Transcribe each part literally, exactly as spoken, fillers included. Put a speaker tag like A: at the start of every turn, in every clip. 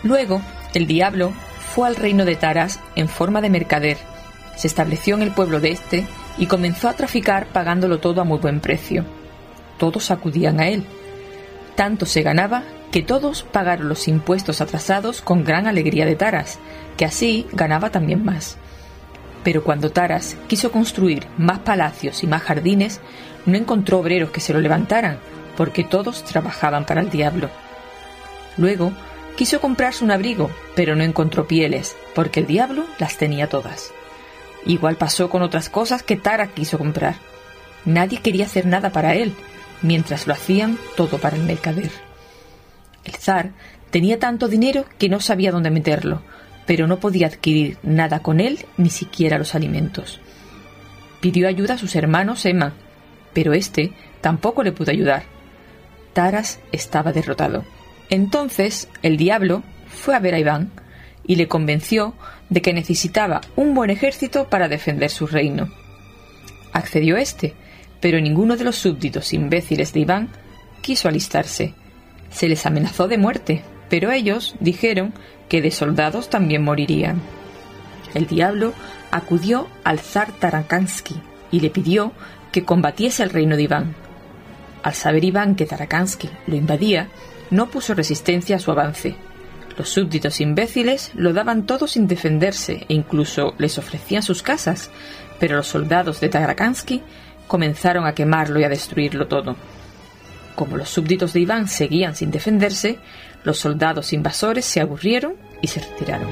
A: Luego, el diablo fue al reino de Taras en forma de mercader, se estableció en el pueblo de este y comenzó a traficar pagándolo todo a muy buen precio. Todos acudían a él. Tanto se ganaba que todos pagaron los impuestos atrasados con gran alegría de Taras, que así ganaba también más. Pero cuando Taras quiso construir más palacios y más jardines, no encontró obreros que se lo levantaran, porque todos trabajaban para el diablo. Luego quiso comprarse un abrigo, pero no encontró pieles, porque el diablo las tenía todas. Igual pasó con otras cosas que Taras quiso comprar. Nadie quería hacer nada para él, mientras lo hacían todo para el mercader. El zar tenía tanto dinero que no sabía dónde meterlo, pero no podía adquirir nada con él, ni siquiera los alimentos. Pidió ayuda a sus hermanos Ema, pero éste tampoco le pudo ayudar. Taras estaba derrotado. Entonces el diablo fue a ver a Iván y le convenció de que necesitaba un buen ejército para defender su reino. Accedió éste, pero ninguno de los súbditos imbéciles de Iván quiso alistarse. Se les amenazó de muerte, pero ellos dijeron que de soldados también morirían. El diablo acudió al zar Tarakansky y le pidió que combatiese al reino de Iván. Al saber Iván que Tarakansky lo invadía, no puso resistencia a su avance. Los súbditos imbéciles lo daban todo sin defenderse e incluso les ofrecían sus casas, pero los soldados de Tarakansky comenzaron a quemarlo y a destruirlo todo. Como los súbditos de Iván seguían sin defenderse, los soldados invasores se aburrieron y se retiraron.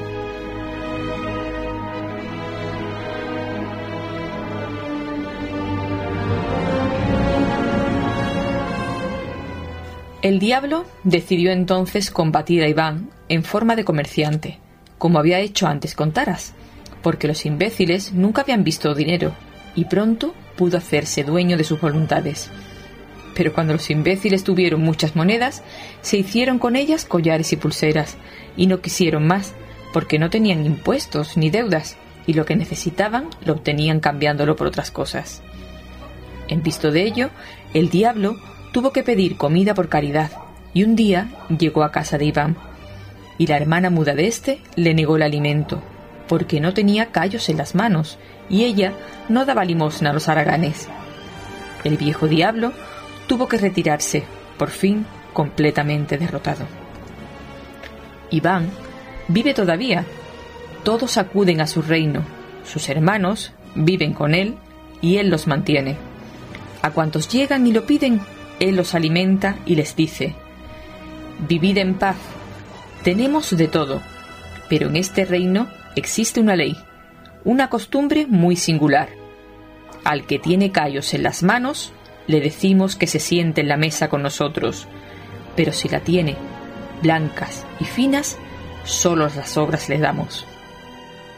A: El diablo decidió entonces combatir a Iván en forma de comerciante, como había hecho antes con Taras, porque los imbéciles nunca habían visto dinero y pronto pudo hacerse dueño de sus voluntades. Pero cuando los imbéciles tuvieron muchas monedas, se hicieron con ellas collares y pulseras, y no quisieron más, porque no tenían impuestos ni deudas, y lo que necesitaban lo obtenían cambiándolo por otras cosas. En visto de ello, el diablo tuvo que pedir comida por caridad, y un día llegó a casa de Iván, y la hermana muda de éste le negó el alimento, porque no tenía callos en las manos, y ella no daba limosna a los haraganes. El viejo diablo tuvo que retirarse, por fin completamente derrotado. Iván vive todavía. Todos acuden a su reino. Sus hermanos viven con él y él los mantiene. A cuantos llegan y lo piden, él los alimenta y les dice: «Vivid en paz. Tenemos de todo, pero en este reino existe una ley, una costumbre muy singular. Al que tiene callos en las manos, le decimos que se siente en la mesa con nosotros, pero si la tiene blancas y finas, solo las sobras le damos».